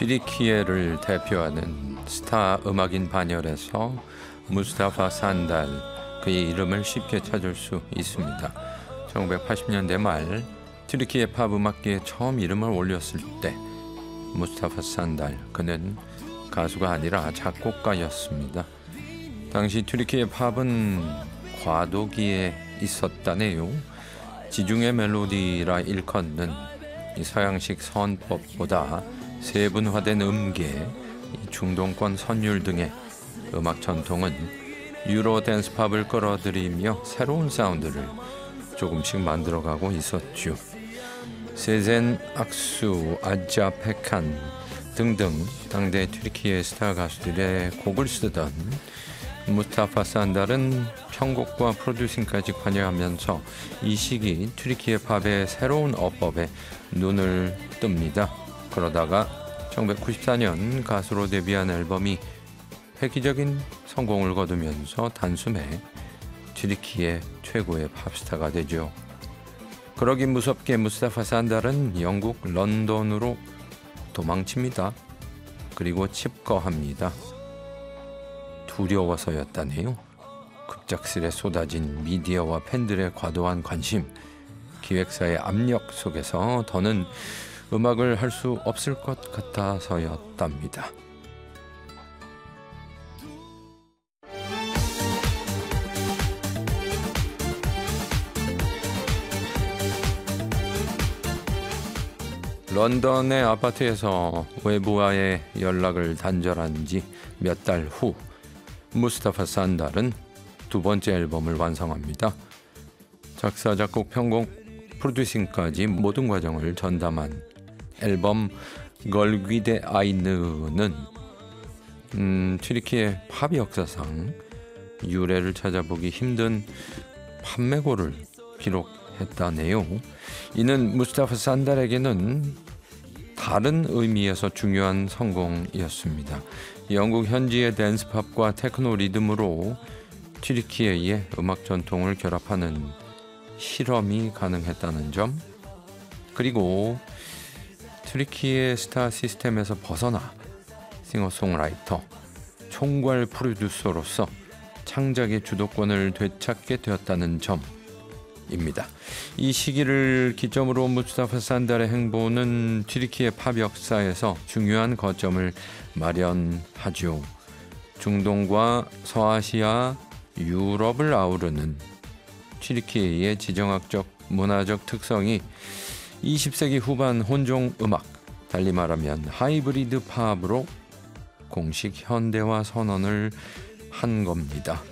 튀르키예를 대표하는 스타 음악인 반열에서 무스타파 산달, 그의 이름을 쉽게 찾을 수 있습니다. 1980년대 말 튀르키예 팝 음악계에 처음 이름을 올렸을 때 무스타파 산달, 그는 가수가 아니라 작곡가였습니다. 당시 튀르키예 팝은 과도기에 있었다네요. 지중해 멜로디라 일컫는 이 서양식 선법보다 세분화된 음계, 중동권 선율 등의 음악 전통은 유로 댄스팝을 끌어들이며 새로운 사운드를 조금씩 만들어가고 있었죠. 세젠 악수, 아자 페칸 등등 당대 튀르키예 스타 가수들의 곡을 쓰던 무스타파 산달은 편곡과 프로듀싱까지 관여하면서 이 시기 튀르키예 팝의 새로운 어법에 눈을 뜹니다. 그러다가 1994년 가수로 데뷔한 앨범이 획기적인 성공을 거두면서 단숨에 튀르키예 최고의 팝스타가 되죠. 그러긴 무섭게 무스타파 산달은 영국 런던으로 도망칩니다. 그리고 칩거합니다. 두려워서였다네요. 급작스레 쏟아진 미디어와 팬들의 과도한 관심, 기획사의 압력 속에서 더는 음악을 할 수 없을 것 같아서였답니다. 런던의 아파트에서 외부와의 연락을 단절한 지 몇 달 후 무스타파 산달은 두 번째 앨범을 완성합니다. 작사, 작곡, 편곡, 프로듀싱까지 모든 과정을 전담한 앨범 걸귀데 아이느는 튀르키예 팝 역사상 유래를 찾아보기 힘든 판매고를 기록했다네요. 이는 무스타파 산달에게는 다른 의미에서 중요한 성공이었습니다. 영국 현지의 댄스팝과 테크노 리듬으로 튀르키예의 음악 전통을 결합하는 실험이 가능했다는 점, 그리고 튀르키예 스타 시스템에서 벗어나 싱어송라이터, 총괄 프로듀서로서 창작의 주도권을 되찾게 되었다는 점입니다. 이 시기를 기점으로 무스타파 산달의 행보는 튀르키예 팝 역사에서 중요한 거점을 마련하죠. 중동과 서아시아, 유럽을 아우르는 튀르키예의 지정학적, 문화적 특성이 20세기 후반 혼종 음악, 달리 말하면 하이브리드 팝으로 공식 현대화 선언을 한 겁니다.